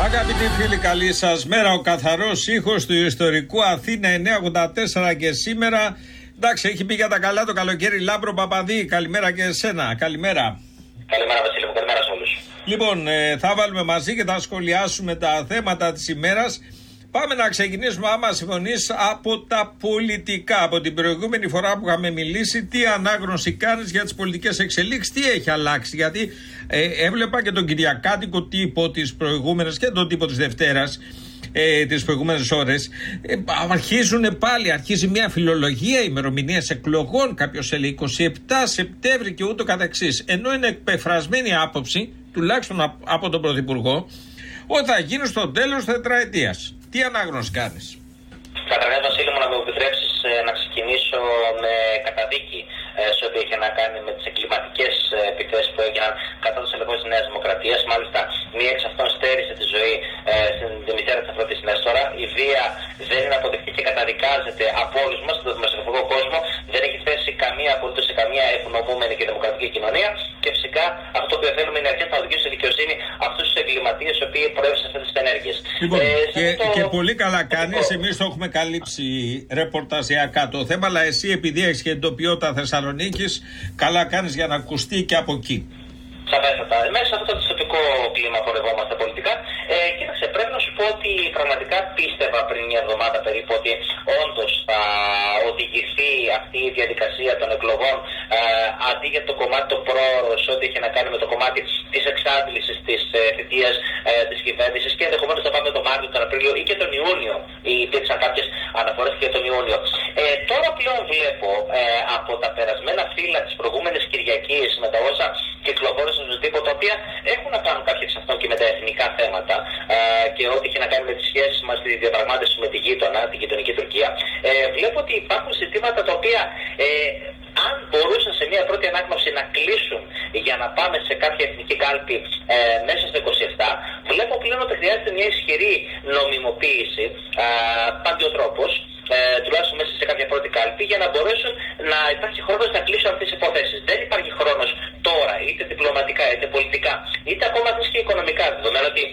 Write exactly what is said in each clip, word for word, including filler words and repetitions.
Αγαπητοί φίλοι, καλή σας μέρα. Ο καθαρός ήχος του ιστορικού Αθήνα εννιακόσια ογδόντα τέσσερα και σήμερα. Εντάξει, έχει πει για τα καλά το καλοκαίρι. Λάμπρο Παπαδί, καλημέρα και εσένα. Καλημέρα. Καλημέρα, Βασίλη μου, καλημέρα σε όλους. Λοιπόν, ε, θα βάλουμε μαζί και θα σχολιάσουμε τα θέματα της ημέρας. Πάμε να ξεκινήσουμε, άμα συμφωνείς, από τα πολιτικά. Από την προηγούμενη φορά που είχαμε μιλήσει, τι ανάγνωση κάνεις για τις πολιτικές εξελίξεις, τι έχει αλλάξει? Γιατί ε, έβλεπα και τον κυριακάτικο τύπο της προηγούμενης και τον τύπο της Δευτέρας, ε, τις προηγούμενες ώρες. Ε, αρχίζουν πάλι, αρχίζει μια φιλολογία ημερομηνίας εκλογών. Κάποιος έλεγε είκοσι επτά Σεπτέμβρη και ούτω καθεξής. Ενώ είναι εκπεφρασμένη άποψη, τουλάχιστον από τον Πρωθυπουργό, ότι θα γίνει στο τέλος τετραετίας. Τι ανάγνωση κάνεις? Καταρχάς, Βασίλη μου, να μου επιτρέψεις ε, να ξεκινήσω με καταδίκη ε, σε ό,τι έχει να κάνει με τις εγκληματικές ε, επιθέσεις που έγιναν κατά των στελεχών της Νέας Δημοκρατίας. Μάλιστα, μία εξ αυτών στέρισε τη ζωή ε, στην Δημητέρα της Αφροδίτης Νέστορα. Η βία δεν είναι αποδεκτή και καταδικάζεται από όλους μας στον δημοσιογραφικό κόσμο. Δεν έχει θέσει καμία απολύτως σε καμία ευνομούμενη και δημοκρατική κοινωνία. Και φυσικά αυτό που θέλουμε είναι αρχές να οδηγήσουν στη δικαιοσύνη αυτούς τους εγκληματίες οι οποίοι προέβησαν αυτές τις ενέργειες. Λοιπόν, ε, και, το... και πολύ καλά κάνεις. Εμείς το έχουμε καλύψει ρεπορταζιακά το θέμα, αλλά εσύ, επειδή έχεις και την ποιότητα Θεσσαλονίκης, καλά κάνεις για να ακουστεί και από εκεί. Σαφέστατα. Μέσα σε αυτό το δυστοπικό κλίμα πορευόμαστε πολιτικά. Ε, κοίταξε, πρέπει να σου πω ότι πραγματικά πίστευα πριν μια εβδομάδα περίπου ότι όντως θα οδηγηθεί αυτή η διαδικασία των εκλογών ε, αντί για το κομμάτι το πρόωρο, σε ό,τι έχει να κάνει με το κομμάτι της εξάντλησης της ε, θητείας ε, της κυβέρνησης, και ενδεχομένως θα πάμε τον Μάρτιο, τον Απρίλιο ή και τον Ιούνιο. Υπήρξαν κάποιες αναφορές και τον Ιούνιο. Ε, τώρα πλέον βλέπω ε, από τα περασμένα φύλλα της προηγούμενης Κυριακής, με τα όσα κυκλοφόρησαν στους τύπους, τα οποία έχουν να κάνουν κάποια εξ αυτών και με τα εθνικά θέματα ε, και ό,τι έχει να κάνει με τις σχέσεις μας στη διαπραγμάτευση με τη γείτονα, την γειτονική Τουρκία. Ε, βλέπω ότι υπάρχουν ζητήματα τα οποία ε, αν μπορούσαν σε μια πρώτη ανάγνωση να κλείσουν για να πάμε σε κάποια εθνική κάλπη ε, μέσα στο είκοσι επτά, βλέπω πλέον ότι χρειάζεται μια ισχυρή νομιμοποίηση ε, παντιοτρόπως, ε, τουλάχιστον μέσα σε κάποια πρώτη κάλπη, για να μπορέσουν να υπάρχει χρόνος να κλείσουν αυτές τις υποθέσεις. Δεν υπάρχει χρόνος τώρα, είτε διπλωματικά, είτε πολιτικά, είτε ακόμα και οικονομικά, δεδομένου ότι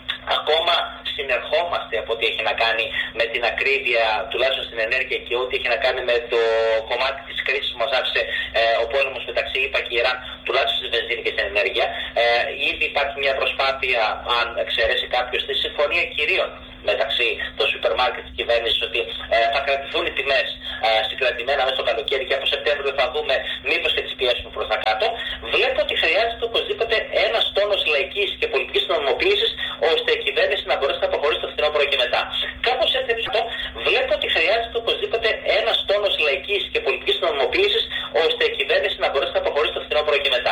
ακόμα συνερχόμαστε από ό,τι έχει να κάνει με την ακρίβεια, τουλάχιστον στην ενέργεια, και ό,τι έχει να κάνει με το κομμάτι της κρίσης που μας άφησε ε, ο πόλεμος μεταξύ ΗΠΑ και Ιράν, τουλάχιστον στη βενζίνη και στην ενέργεια. Ε, ήδη υπάρχει μια προσπάθεια, αν εξαιρέσει κάποιος, στη συμφωνία κυρίων μεταξύ των σούπερ μάρκετ της κυβέρνησης, ότι ε, θα κρατηθούν οι τιμές ε, συγκρατημένα μέσα στο καλοκαίρι, και από Σεπτέμβριο θα δούμε μήπως και τις πιέσουμε προς τα κάτω. Βλέπω ότι χρειάζεται οπωσδήποτε ένας τόνος λαϊκής και πολιτικής νομιμοποίησης, ώστε η κυβέρνηση να μπορέσει να προχωρήσει το φθινόπωρο και μετά. Κάπως έτσι αυτό. Βλέπω ότι χρειάζεται οπωσδήποτε ένας τόνος λαϊκής και πολιτικής νομιμοποίησης, ώστε η κυβέρνηση να μπορέσει να προχωρήσει το φθινόπωρο και μετά.